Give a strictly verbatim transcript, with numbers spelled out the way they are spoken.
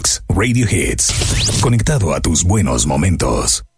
Box Radio Hits. Conectado a tus buenos momentos.